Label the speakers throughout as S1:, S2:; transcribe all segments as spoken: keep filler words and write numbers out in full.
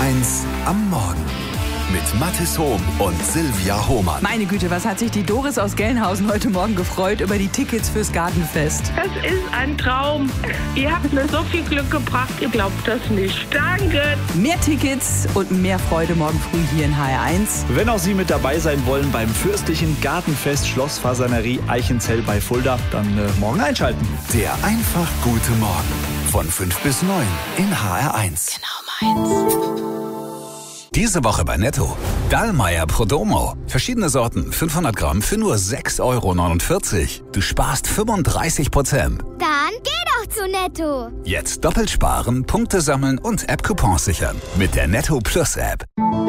S1: eins am Morgen mit Mathis Hohm und Silvia Hohmann.
S2: Meine Güte, was hat sich die Doris aus Gelnhausen heute Morgen gefreut über die Tickets fürs Gartenfest.
S3: Das ist ein Traum. Ihr habt mir so viel Glück gebracht, ihr glaubt das nicht. Danke.
S2: Mehr Tickets und mehr Freude morgen früh hier in H R eins.
S4: Wenn auch Sie mit dabei sein wollen beim fürstlichen Gartenfest Schlossfasanerie Eichenzell bei Fulda, dann äh, morgen einschalten.
S1: Der einfach gute Morgen von fünf bis neun in H R eins.
S2: Genau meins.
S1: Diese Woche bei Netto. Dallmayr Prodomo. Verschiedene Sorten, fünfhundert Gramm für nur sechs Euro neunundvierzig. Du sparst fünfunddreißig Prozent.
S5: Dann geh doch zu Netto.
S1: Jetzt doppelt sparen, Punkte sammeln und App-Coupons sichern. Mit der Netto Plus App.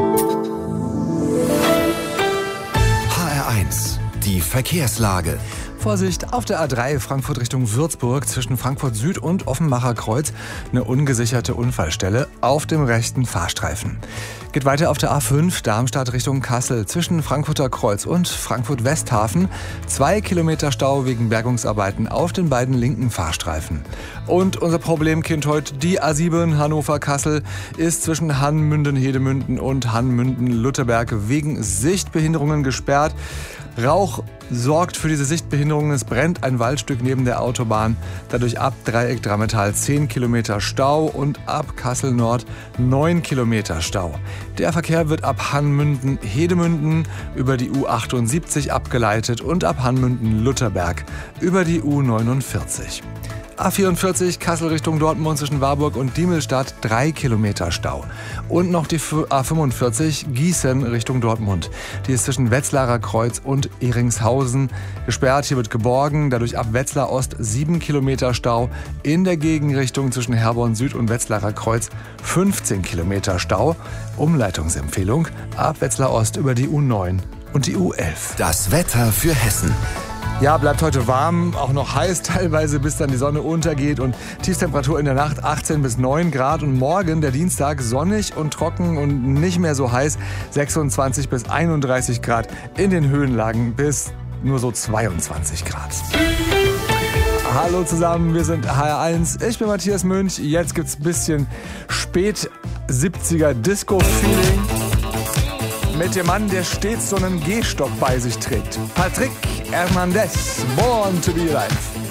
S1: H R eins. Die Verkehrslage.
S6: Vorsicht, auf der A drei Frankfurt Richtung Würzburg zwischen Frankfurt Süd und Offenbacher Kreuz eine ungesicherte Unfallstelle auf dem rechten Fahrstreifen. Geht weiter auf der A fünf Darmstadt Richtung Kassel zwischen Frankfurter Kreuz und Frankfurt Westhafen. Zwei Kilometer Stau wegen Bergungsarbeiten auf den beiden linken Fahrstreifen. Und unser Problemkind heute, die A sieben Hannover-Kassel, ist zwischen Hannmünden-Hedemünden und Hannmünden-Lutterberg wegen Sichtbehinderungen gesperrt. Rauch sorgt für diese Sichtbehinderungen. Es brennt ein Waldstück neben der Autobahn. Dadurch ab Dreieck Drammetal zehn Kilometer Stau und ab Kassel Nord neun Kilometer Stau. Der Verkehr wird ab Hannmünden-Hedemünden über die U achtundsiebzig abgeleitet und ab Hannmünden-Lutterberg über die U neunundvierzig. A vierundvierzig Kassel Richtung Dortmund zwischen Warburg und Diemelstadt drei Kilometer Stau. Und noch die A fünfundvierzig Gießen Richtung Dortmund. Die ist zwischen Wetzlarer Kreuz und Ehringshausen gesperrt. Hier wird geborgen. Dadurch ab Wetzlar Ost sieben Kilometer Stau. In der Gegenrichtung zwischen Herborn Süd und Wetzlarer Kreuz fünfzehn Kilometer Stau. Umleitungsempfehlung ab Wetzlar Ost über die U neun und die U elf.
S1: Das Wetter für Hessen.
S6: Ja, bleibt heute warm, auch noch heiß teilweise, bis dann die Sonne untergeht und Tiefstemperatur in der Nacht achtzehn bis neun Grad und morgen, der Dienstag, sonnig und trocken und nicht mehr so heiß, sechsundzwanzig bis einunddreißig Grad, in den Höhenlagen bis nur so zweiundzwanzig Grad. Hallo zusammen, wir sind H R eins, ich bin Matthias Münch, jetzt gibt's ein bisschen spät siebziger Disco-Feeling mit dem Mann, der stets so einen Gehstock bei sich trägt. Patrick Hernandez, Born to be Alive.